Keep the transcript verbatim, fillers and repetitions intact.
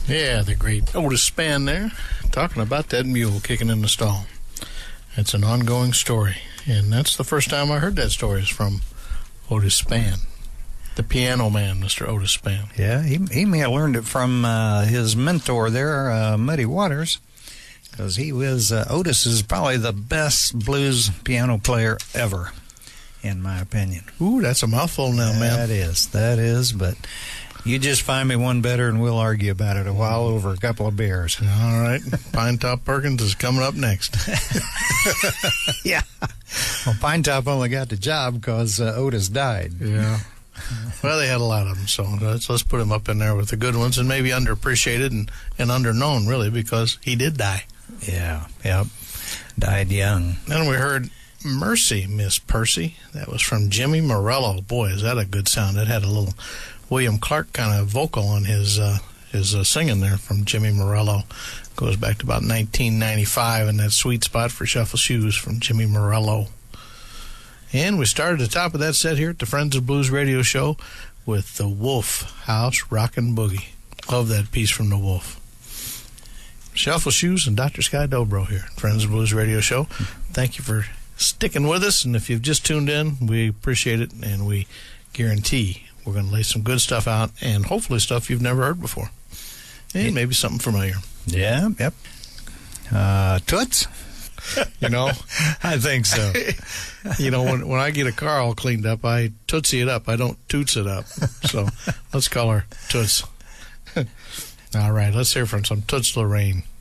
Yeah, the great Otis Spann there, talking about that mule kicking in the stall. It's an ongoing story, and that's the first time I heard that story is from Otis Spann, the piano man, Mister Otis Spann. Yeah, he, he may have learned it from uh, his mentor there, uh, Muddy Waters, because he was, uh, Otis is probably the best blues piano player ever, in my opinion. Ooh, that's a mouthful now, man. That is, that is, but you just find me one better and we'll argue about it a while over a couple of beers. All right. Pine Top Perkins is coming up next. Yeah. Well, Pine Top only got the job because uh, Otis died. Yeah. Well, they had a lot of them, so let's, let's put him up in there with the good ones and maybe underappreciated and, and underknown, really, because he did die. Yeah, yep. Died young. Then we heard Mercy, Miss Percy. That was from Jimmy Morello. Boy, is that a good sound. It had a little William Clark kind of vocal on his uh, his uh, singing there from Jimmy Morello. Goes back to about nineteen ninety-five, and that sweet spot for Shuffle Shoes from Jimmy Morello. And we started at the top of that set here at the Friends of Blues radio show with the Wolf House Rockin' Boogie. Love that piece from the Wolf. Shuffle Shoes and Doctor Sky Dobro here at Friends of Blues radio show. Thank you for sticking with us, and if you've just tuned in, we appreciate it, and we guarantee we're going to lay some good stuff out, and hopefully stuff you've never heard before, and maybe something familiar. Yeah, yep. Uh, Toots? You know? I think so. You know, when when I get a car all cleaned up, I tootsie it up. I don't toots it up. So let's call her Toots. All right, let's hear from some Toots Lorraine.